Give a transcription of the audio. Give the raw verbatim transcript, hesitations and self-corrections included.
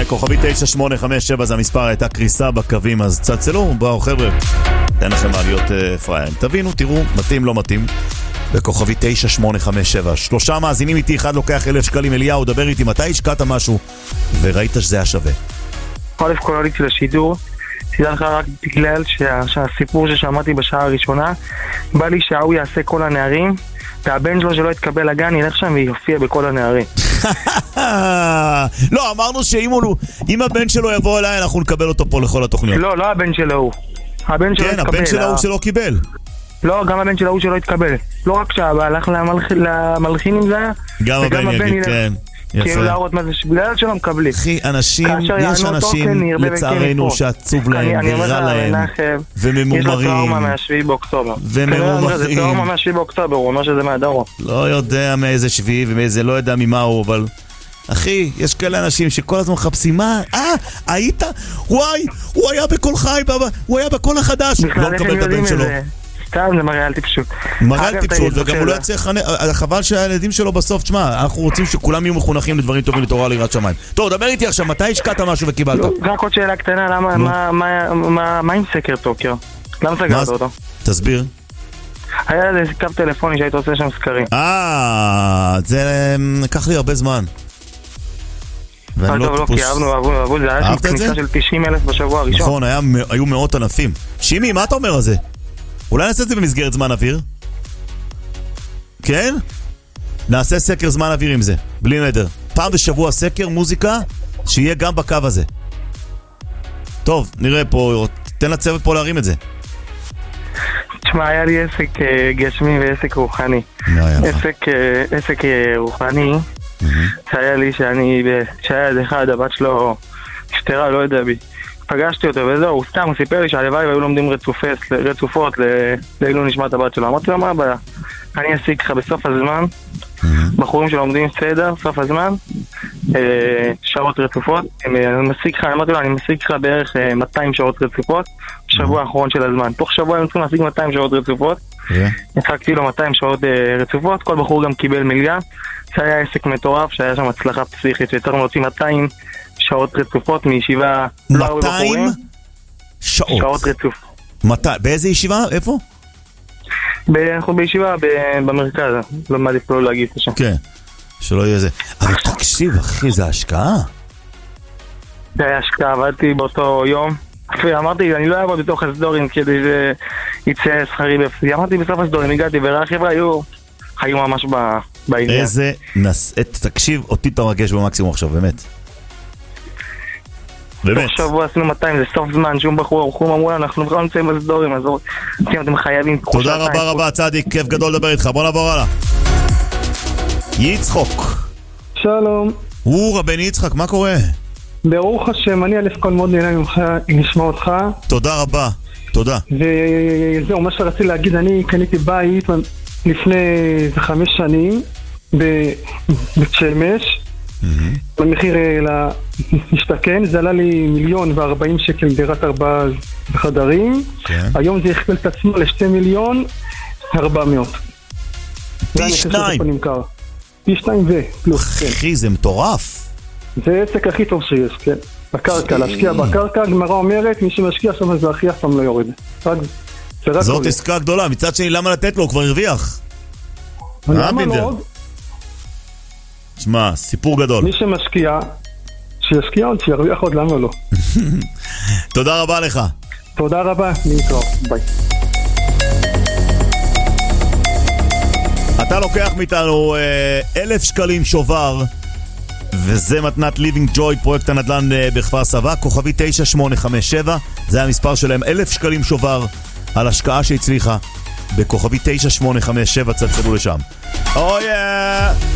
כוכבי תשע שמונה חמש שבע זה המספר, הייתה קריסה בקווים, אז צלצלו, בואו חבר'ה, תן לכם מה להיות uh, פריים, תבינו, תראו, מתאים לא מתאים, בכוכבי תשע שמונה חמש שבע. שלושה מאזינים איתי, אחד לוקח אלף שקלים. אליהו, דבר איתי, מתי השקעת משהו וראית שזה היה שווה? א' כל עליתי לשידור, תדע לך רק בגלל שה, שהסיפור ששמעתי בשעה הראשונה, בא לי שההוא יעשה כל הנערים, והבן שלו שלא יתקבל לגן ילך שם ויופיע בכל הנערים. לא, אמרנו שאם הוא, אם הבן שלו יבוא אליי, אנחנו נקבל אותו פה לכל התוכניות. לא, לא הבן שלו הוא. הבן שלו כן, יתקבל. הבן שלו הוא שלא קיבל. לא, גם הבן שלו הוא שלא יתקבל. לא רק שהאבא הלך למלחין עם זה, גם הבן יגיד, כן. כאילו להראות מה זה, בגלל שלא מקבלים. אחי, אנשים, יש אנשים לצערנו שעצוב להם ורע להם וממומרים. יש לו טראומה מהשביעי באוקטובר. וממומרים. זה טראומה מהשביעי באוקטובר, הוא אומר שזה מהדרום. לא יודע מאיזה שביעי ומאיזה, לא יודע ממה הוא, אבל... אחי, יש כאלה אנשים שכל הזמן מחפשים, מה? אה, היית? וואי, הוא היה בכל חי, הוא היה בכל החדש. לא מקבל את הבן שלו. סתם, זה מראה על טיפשות. מראה על טיפשות, וגם הוא לא יצליח, חבל שהילדים שלו בסוף, תשמע, אנחנו רוצים שכולם יהיו מחונכים לדברים טובים לתורה ליראת שמיים. טוב, דבר איתי עכשיו, מתי השקעת משהו וקיבלת? רק עוד שאלה קטנה, מה עם סקר טוקיו? למה סגרת אותו? תסביר. היה איזה קו טלפוני שהיית עושה שם סקרים. אה, זה לקח לי הרבה זמן. טוב, לא, כי אהבנו, אהבנו, אהבנו, זה היה כניסה של תשעים אלף בשבוע הראשון. נכון, היו מאות ענפים. שימי, מה אתה אומר על זה? אולי נעשה את זה במסגרת זמן אוויר? כן? נעשה סקר זמן אוויר עם זה, בלי נדר. פעם בשבוע סקר מוזיקה שיהיה גם בקו הזה. טוב, נראה פה, תן לצוות פה להרים את זה. תשמע, היה לי עסק גשמי ועסק רוחני. עסק, עסק רוחני, שהיה לי שאני, שהיה עד אחד, הבת שלו שתרה, לא יודע בי. פגשתי אותו וזהו, הוא סתם, הוא סיפר לי שהלוואי והיו לומדים רצופות, רצופות לאילו נשמת הבת שלו. אמרתי לו, מה הבעיה? אני אשיג לך בסוף הזמן, בחורים שלומדים סדר, בסוף הזמן, שעות רצופות, אני משיג לך, אמרתי לו, אני משיג לך בערך מאתיים שעות רצופות, בשבוע האחרון של הזמן. תוך שבוע הם צריכים להשיג מאתיים שעות רצופות, הצגתי לו מאתיים שעות רצופות, כל בחור גם קיבל מלגה, זה היה עסק מטורף, שהיה שם הצלחה פסיכית, שיצרנו להוציא מאתיים שעות רצופות מישיבה לא הרבה בחורים. שעות? שעות רצוף. מתי? באיזה ישיבה? איפה? אנחנו בישיבה במרכז, לא מעדיף לא להגיד את השם. כן, שלא יהיה זה. אבל תקשיב אחי, זה השקעה? זה היה השקעה, עבדתי באותו יום. אמרתי, אני לא אעבוד בתוך הסדורים כדי שיצא שכרי בפסיד. אמרתי בסוף הסדורים, הגעתי וראה חבר'ה היו היו ממש בעניין. איזה נסעת, תקשיב, אותי אתה מרגש במקסימום עכשיו, באמת. תוך שבוע עשינו מאתיים, זה סוף זמן, שום בחור, בחורים אמרו לנו, אנחנו בכלל נמצאים בסדורים, אז אתם חייבים... תודה רבה רבה, צדיק, כיף גדול לדבר איתך, בוא נעבור הלאה. יצחוק. שלום. הוא רבן יצחק, מה קורה? ברוך השם, אני אלף כל מאוד נהנה ממך, נשמע אותך. תודה רבה, תודה. וזהו, מה שרציתי להגיד, אני קניתי בית לפני חמש שנים, בבית שמש, במחיר למשתכן, זה עלה לי מיליון וארבעים שקל דירת ארבעה חדרים, היום זה הכפיל את עצמו לשתי מיליון ארבע מאות. פי שניים. פי שניים ופלוס. אחי, זה מטורף. זה עסק הכי טוב שיש, כן. בקרקע, להשקיע בקרקע, גמרא אומרת, מי שמשקיע שם זה הכי אף פעם לא יורד. זאת עסקה גדולה, מצד שני, למה לתת לו? הוא כבר הרוויח. למה לא עוד? שמע, סיפור גדול. מי שמשקיע, שישקיע עוד, שירוויח עוד, למה לא? תודה רבה לך. תודה רבה, נתראה, ביי. אתה לוקח מאיתנו אלף שקלים שובר, וזה מתנת ליבינג ג'וי, פרויקט הנדל"ן בכפר סבא, כוכבי תשע שמונה חמש שבע, זה המספר שלהם, אלף שקלים שובר על השקעה שהצליחה בכוכבי תשע שמונה חמש שבע, צלצלו לשם. אוי!